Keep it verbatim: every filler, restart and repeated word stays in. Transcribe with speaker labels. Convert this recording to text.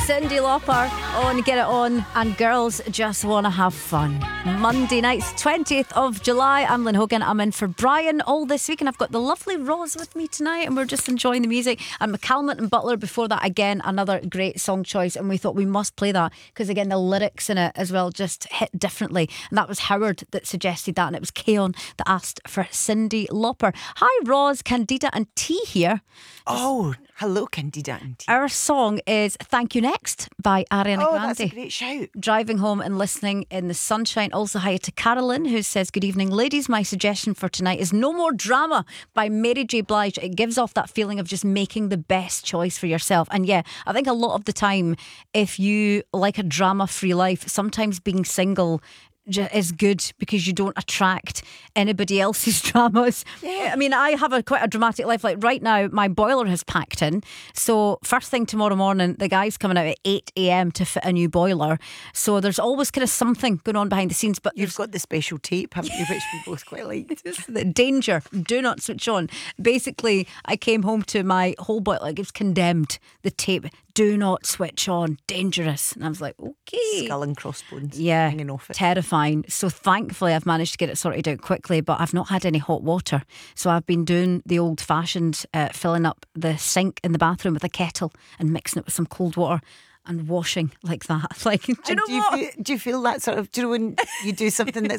Speaker 1: Cyndi Lauper on Get It On, and girls just want to have fun. Monday nights, twentieth of July. I'm Lynn Hogan. I'm in for Brian all this week, and I've got the lovely Roz with me tonight, and we're just enjoying the music. And McCalmont and Butler before that, again, another great song choice, and we thought we must play that because, again, the lyrics in it as well just hit differently. And that was Howard that suggested that, and it was Keon that asked for Cyndi Lauper. Hi, Roz, Candida and T here.
Speaker 2: Oh, hello, Candida and T.
Speaker 1: Our song is Thank You Next by Ariana
Speaker 2: Oh,
Speaker 1: Grande.
Speaker 2: that's a great shout.
Speaker 1: Driving home and listening in the sunshine. Also, hi to Carolyn, who says, good evening, ladies. My suggestion for tonight is No More Drama by Mary J. Blige. It gives off that feeling of just making the best choice for yourself. And yeah, I think a lot of the time, if you like a drama-free life, sometimes being single is good because you don't attract anybody else's dramas.
Speaker 2: Yeah.
Speaker 1: I mean, I have a quite a dramatic life. Like right now, my boiler has packed in. So first thing tomorrow morning, the guy's coming out at eight a.m. to fit a new boiler. So there's always kind of something going on behind the scenes. But
Speaker 2: You've got the special tape, haven't you, which we both quite liked.
Speaker 1: the danger, do not switch on. Basically, I came home to my whole boiler, like it was condemned, the tape, do not switch on, dangerous. And I was like, okay.
Speaker 2: Skull and crossbones
Speaker 1: Yeah,
Speaker 2: hanging off it.
Speaker 1: terrifying. So thankfully I've managed to get it sorted out quickly, but I've not had any hot water. So I've been doing the old fashioned uh, filling up the sink in the bathroom with a kettle and mixing it with some cold water and washing like that. Like, do you
Speaker 2: And
Speaker 1: know
Speaker 2: do you
Speaker 1: what?
Speaker 2: Feel, do you feel that sort of, do you know when you do something that's